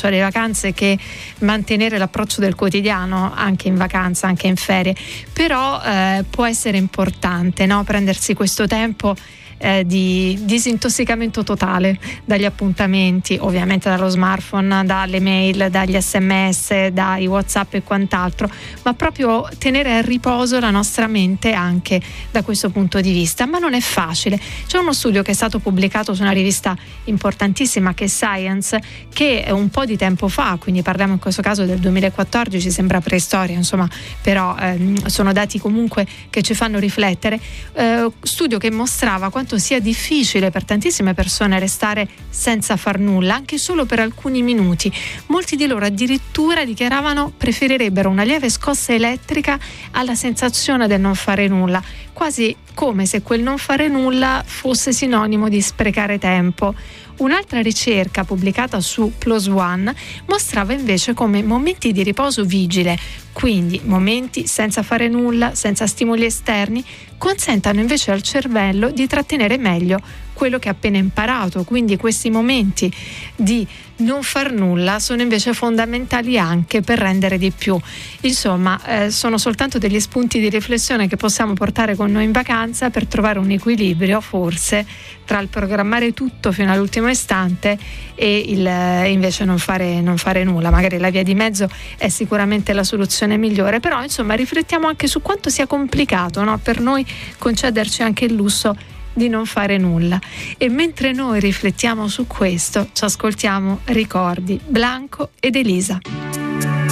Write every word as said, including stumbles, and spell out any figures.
l'approccio alle vacanze che mantenere l'approccio del quotidiano anche in vacanza, anche in ferie, però eh, può essere importante, no? Prendersi questo tempo Eh, di disintossicamento totale dagli appuntamenti, ovviamente dallo smartphone, dalle mail, dagli sms, dai WhatsApp e quant'altro, ma proprio tenere a riposo la nostra mente anche da questo punto di vista. Ma non è facile. C'è uno studio che è stato pubblicato su una rivista importantissima che è Science, che un po' di tempo fa, quindi parliamo in questo caso del duemilaquattordici, sembra preistoria, insomma, però ehm, sono dati comunque che ci fanno riflettere, eh, studio che mostrava quanto sia difficile per tantissime persone restare senza far nulla, anche solo per alcuni minuti. Molti di loro addirittura dichiaravano preferirebbero una lieve scossa elettrica alla sensazione del non fare nulla, quasi come se quel non fare nulla fosse sinonimo di sprecare tempo. Un'altra ricerca pubblicata su Plus One mostrava invece come momenti di riposo vigile, quindi momenti senza fare nulla, senza stimoli esterni, consentano invece al cervello di trattenere meglio quello che ha appena imparato. Quindi questi momenti di non far nulla sono invece fondamentali anche per rendere di più. Insomma, eh, sono soltanto degli spunti di riflessione che possiamo portare con noi in vacanza per trovare un equilibrio, forse, tra il programmare tutto fino all'ultimo istante e il eh, invece non fare, non fare nulla. Magari la via di mezzo è sicuramente la soluzione migliore, però insomma riflettiamo anche su quanto sia complicato, no? Per noi concederci anche il lusso di non fare nulla. E mentre noi riflettiamo su questo, ci ascoltiamo Ricordi, Blanco ed Elisa.